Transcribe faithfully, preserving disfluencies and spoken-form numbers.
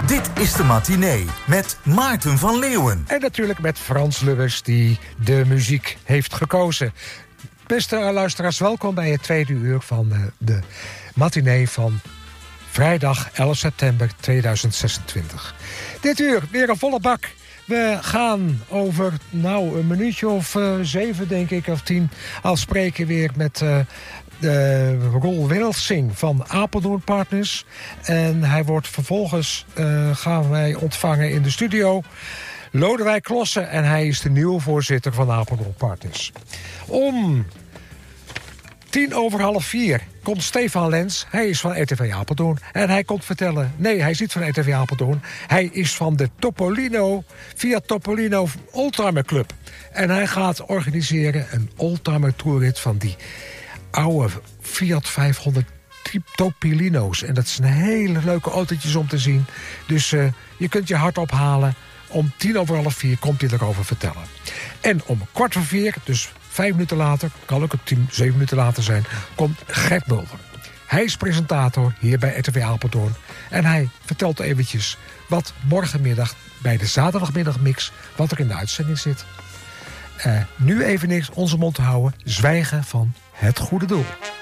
Dit is de matinee met Maarten van Leeuwen. En natuurlijk met Frans Lubbers, die de muziek heeft gekozen. Beste luisteraars, welkom bij het tweede uur van de, de matinee van vrijdag elf september tweeduizend zesentwintig. Dit uur weer een volle bak. We gaan over nou, een minuutje of uh, zeven, denk ik, of tien... al spreken weer met uh, de Roel Welsing van Apeldoorn Partners. En hij wordt vervolgens, uh, gaan wij ontvangen in de studio, Lodewijk Klossen. En hij is de nieuwe voorzitter van Apeldoorn Partners. Om tien over half vier komt Stefan Lens. Hij is van R T V Apeldoorn. En hij komt vertellen... Nee, hij is niet van R T V Apeldoorn. Hij is van de Topolino, via Topolino Oldtimer Club. En hij gaat organiseren een oldtimer toerrit van die oude Fiat vijfhonderd Topolino's. En dat zijn hele leuke autootjes om te zien. Dus uh, je kunt je hart ophalen. Om tien over half vier komt hij erover vertellen. En om kwart voor vier, dus vijf minuten later, kan ook tien, zeven minuten later zijn, komt Gert Mulder. Hij is presentator hier bij R T V Apeldoorn. En hij vertelt eventjes wat morgenmiddag bij de zaterdagmiddagmix, wat er in de uitzending zit. Uh, nu even niks onze mond te houden. Zwijgen van het goede doel.